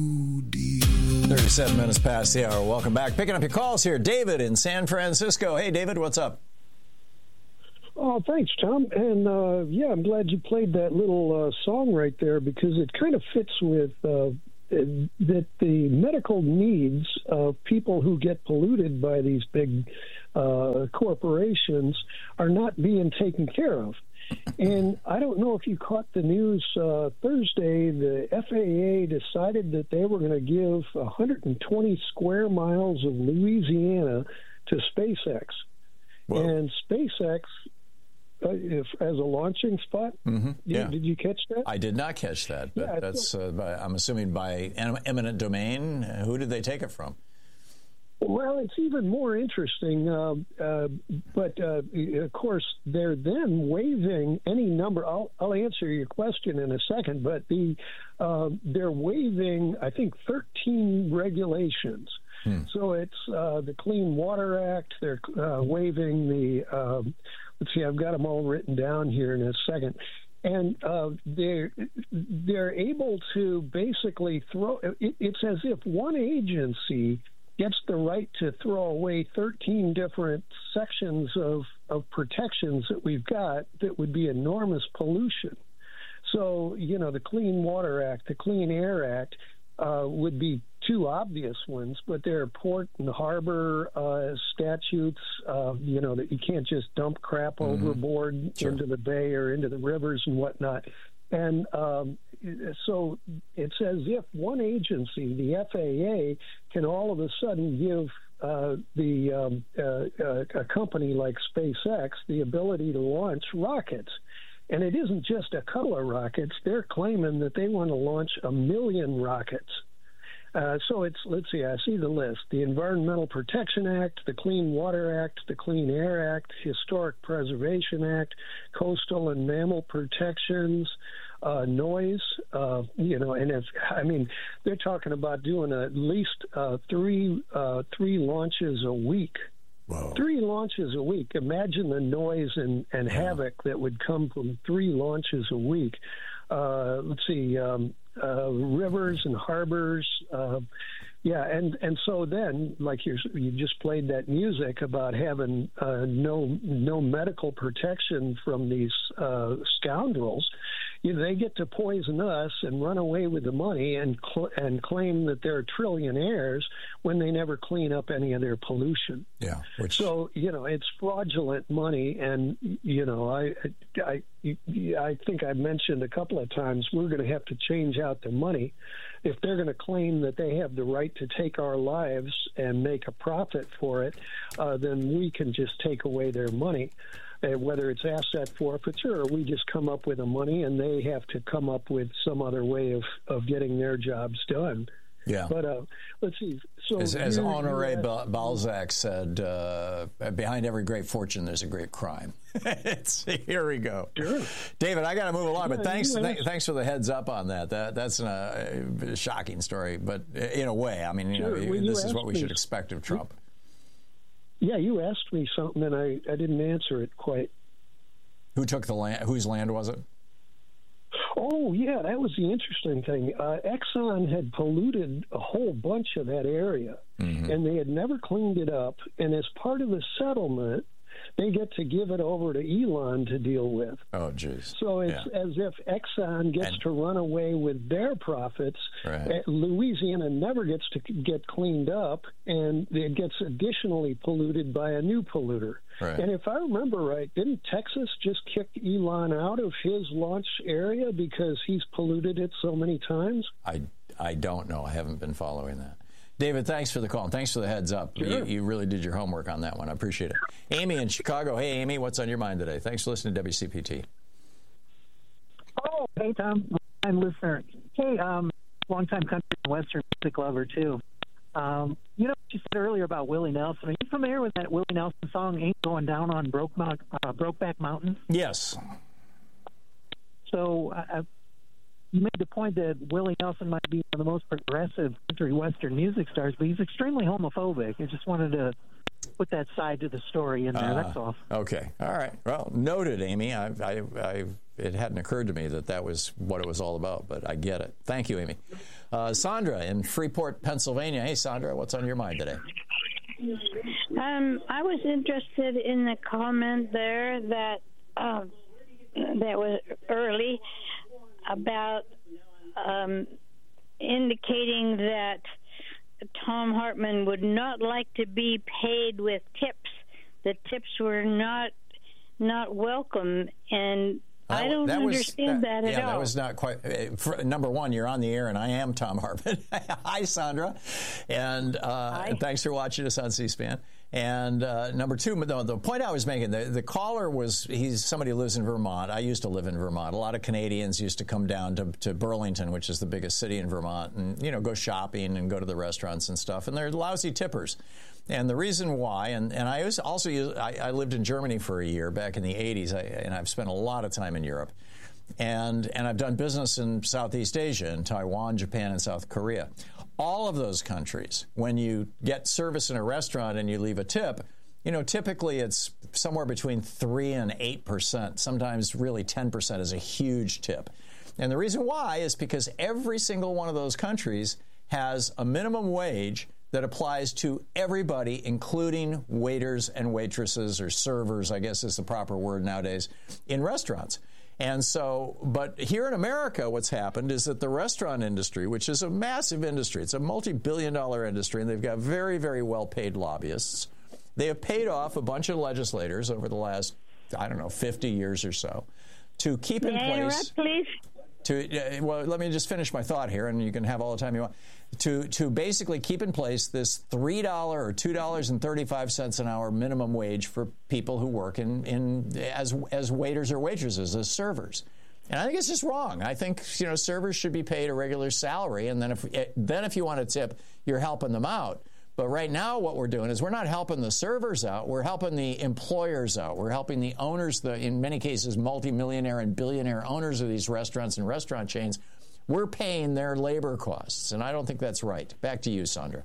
37 minutes past the hour. Welcome back. Picking up your calls here. David in San Francisco. Hey, David, what's up? Oh, thanks, Tom. And, I'm glad you played that little song right there because it kind of fits with that the medical needs of people who get polluted by these big corporations are not being taken care of. And I don't know if you caught the news Thursday, the FAA decided that they were going to give 120 square miles of Louisiana to SpaceX. Whoa. And SpaceX, as a launching spot, did you catch that? I did not catch that, but that's, I'm assuming by eminent domain. Who did they take it from? Well, it's even more interesting, but of course, they're then waiving any number. I'll answer your question in a second, but they're waiving, I think, 13 regulations. So it's the Clean Water Act. They're waiving the, let's see, I've got them all written down here in a second. And they're able to basically throw, it's as if one agency gets the right to throw away 13 different sections of protections that we've got that would be enormous pollution. So, the Clean Water Act, the Clean Air Act would be two obvious ones, but there are port and harbor statutes, that you can't just dump crap overboard into the bay or into the rivers and whatnot. And so it's as if one agency, the FAA, can all of a sudden give a company like SpaceX the ability to launch rockets. And it isn't just a couple of rockets. They're claiming that they want to launch 1 million rockets. So it's, let's see, I see the list. The Environmental Protection Act, the Clean Water Act, the Clean Air Act, Historic Preservation Act, Coastal and Mammal Protections, noise, and they're talking about doing at least three launches a week. Whoa. 3 launches a week. Imagine the noise and havoc that would come from 3 launches a week. Let's see, rivers and harbors. And so then, like you just played that music about having no medical protection from these scoundrels. They get to poison us and run away with the money and claim that they're trillionaires when they never clean up any of their pollution. Yeah. So it's fraudulent money, and I think I mentioned a couple of times we're going to have to change out their money if they're going to claim that they have the right to take our lives and make a profit for it. Then we can just take away their money. Whether it's asset forfeiture or we just come up with the money and they have to come up with some other way of getting their jobs done. Yeah. But let's see. So as Honoré Balzac said, behind every great fortune, there's a great crime. Here we go. Sure. David, I got to move along, but thanks for the heads up on that. That's a shocking story, but in a way, this is what we should expect of Trump. Yeah, you asked me something, and I didn't answer it quite. Who took the land? Whose land was it? Oh, yeah, that was the interesting thing. Exxon had polluted a whole bunch of that area, and they had never cleaned it up. And as part of the settlement, they get to give it over to Elon to deal with. Oh, jeez. So it's as if Exxon gets to run away with their profits. Right. Louisiana never gets to get cleaned up, and it gets additionally polluted by a new polluter. Right. And if I remember right, didn't Texas just kick Elon out of his launch area because he's polluted it so many times? I don't know. I haven't been following that. David, thanks for the call, and thanks for the heads up. Sure. You really did your homework on that one. I appreciate it. Amy in Chicago. Hey, Amy, what's on your mind today? Thanks for listening to WCPT. Oh, hey, Tom. I'm a listener. Hey, long-time country and Western music lover, too. What you said earlier about Willie Nelson. Are you familiar with that Willie Nelson song, Ain't Going Down on Brokeback Mountain? Yes. So you made the point that Willie Nelson might be one of the most progressive country Western music stars, but he's extremely homophobic. I just wanted to put that side to the story in there. That's all. Okay. All right. Well, noted, Amy. It hadn't occurred to me that was what it was all about, but I get it. Thank you, Amy. Sandra in Freeport, Pennsylvania. Hey, Sandra, what's on your mind today? I was interested in the comment there that was early about indicating that Thom Hartmann would not like to be paid with tips. The tips were not welcome, and I don't understand that at all. Yeah, that was not quite. Number one, you're on the air, and I am Thom Hartmann. Hi, Sandra, and thanks for watching us on C-SPAN. And number two, the point I was making, the caller he's somebody who lives in Vermont. I used to live in Vermont. A lot of Canadians used to come down to Burlington, which is the biggest city in Vermont, and go shopping and go to the restaurants and stuff. And they're lousy tippers. And the reason why, and I I lived in Germany for a year back in the 80s, and I've spent a lot of time in Europe. And I've done business in Southeast Asia, in Taiwan, Japan, and South Korea. All of those countries, when you get service in a restaurant and you leave a tip, typically it's somewhere between 3 and 8%. Sometimes really 10% is a huge tip. And the reason why is because every single one of those countries has a minimum wage that applies to everybody, including waiters and waitresses, or servers, I guess is the proper word nowadays, in restaurants. And so, but here in America, what's happened is that the restaurant industry, which is a massive industry, it's a multi-billion-dollar industry, and they've got very, very well-paid lobbyists. They have paid off a bunch of legislators over the last, 50 years or so to keep in place. Please? Well, let me just finish my thought here, and you can have all the time you want. To basically keep in place this $3 or $2.35 an hour minimum wage for people who work as waiters or waitresses, as servers. And I think it's just wrong. I think servers should be paid a regular salary, and then if you want to tip, you're helping them out. But right now what we're doing is we're not helping the servers out, we're helping the employers out. We're helping the owners, in many cases, multimillionaire and billionaire owners of these restaurants and restaurant chains. We're paying their labor costs, and I don't think that's right. Back to you, Sandra.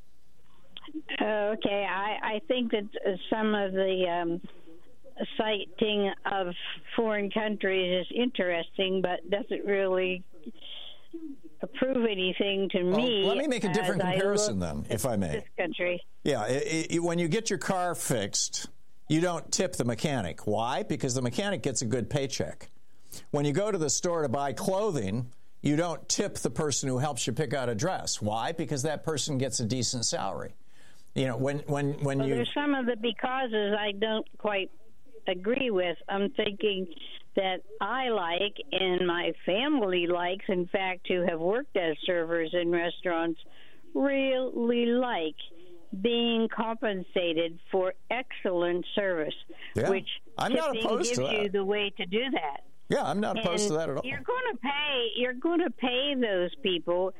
Okay, I think that some of the citing of foreign countries is interesting, but doesn't really prove anything to me. Let me make a different comparison then, if I may. This country. Yeah, when you get your car fixed, you don't tip the mechanic. Why? Because the mechanic gets a good paycheck. When you go to the store to buy clothing, you don't tip the person who helps you pick out a dress. Why? Because that person gets a decent salary. When there's some of the becauses I don't quite agree with. I'm thinking that I like, and my family likes, in fact, to have worked as servers in restaurants, really like being compensated for excellent service, which I'm not opposed gives to that. You the way to do that. Yeah, I'm not opposed to that at all. You're going to pay those people.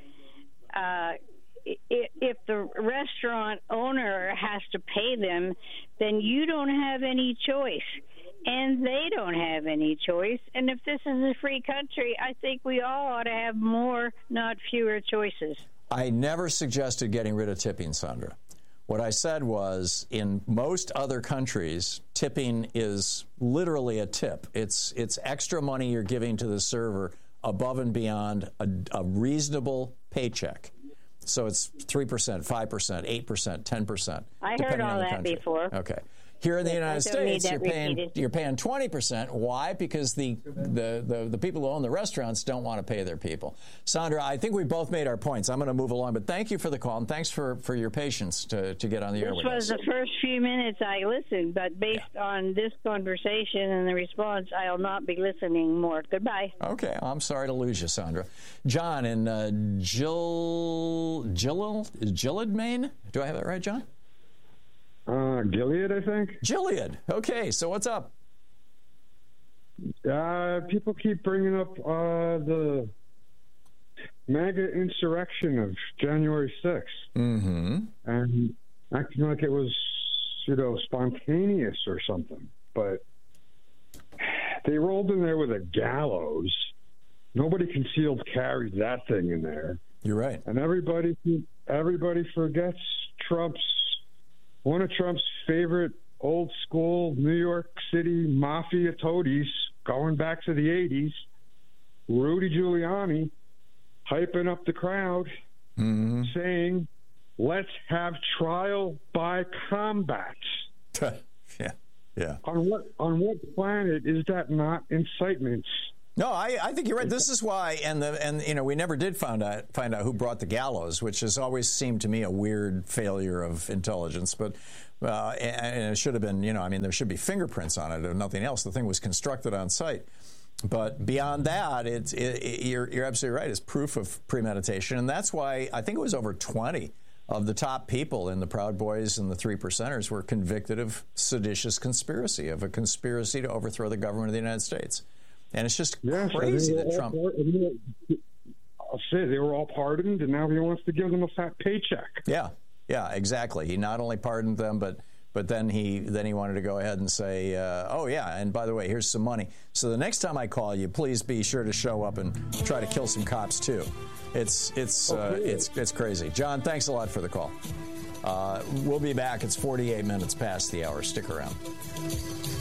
If the restaurant owner has to pay them, then you don't have any choice, and they don't have any choice. And if this is a free country, I think we all ought to have more, not fewer choices. I never suggested getting rid of tipping, Sandra. What I said was, in most other countries, tipping is literally a tip. It's extra money you're giving to the server above and beyond a reasonable paycheck. So it's 3%, 5%, 8%, 10%. I heard all that before. Okay. Here in the United States, you're paying 20%. Why? Because the people who own the restaurants don't want to pay their people. Sandra, I think we both made our points. I'm going to move along, but thank you for the call, and thanks for your patience to get on the air with us. This was the first few minutes I listened, but based on this conversation and the response, I'll not be listening more. Goodbye. Okay. I'm sorry to lose you, Sandra. John in Gilead, Maine? Do I have that right, John? Gilead, I think. Gilead. Okay, so what's up? People keep bringing up the MAGA insurrection of January 6th. Mm-hmm. And acting like it was, spontaneous or something. But they rolled in there with a gallows. Nobody concealed carried that thing in there. You're right. And everybody forgets Trump's one of Trump's favorite old school New York City mafia toadies, going back to the 80s, Rudy Giuliani, hyping up the crowd, saying, let's have trial by combat. Yeah. On what planet is that not incitement? No, I think you're right. This is why, and you know, we never did find out who brought the gallows, which has always seemed to me a weird failure of intelligence. But and it should have been, you know, I mean, there should be fingerprints on it or nothing else. The thing was constructed on site. But beyond that, you're absolutely right. It's proof of premeditation, and that's why I think it was over 20 of the top people in the Proud Boys and the 3 Percenters were convicted of seditious conspiracy, of a conspiracy to overthrow the government of the United States. And it's just crazy that Trump... I'll say they were all pardoned, and now he wants to give them a fat paycheck. Yeah, exactly. He not only pardoned them, but then he wanted to go ahead and say, oh, yeah, and by the way, here's some money. So the next time I call you, please be sure to show up and try to kill some cops, too. It's crazy. John, thanks a lot for the call. We'll be back. It's 48 minutes past the hour. Stick around.